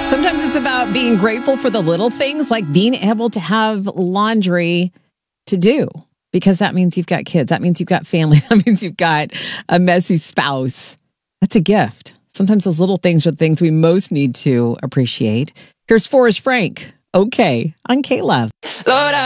Sometimes it's about being grateful for the little things, like being able to have laundry to do, because that means you've got kids. That means you've got family. That means you've got a messy spouse. That's a gift. Sometimes those little things are the things we most need to appreciate. Here's Forrest Frank. Okay, on K-Love. Lord,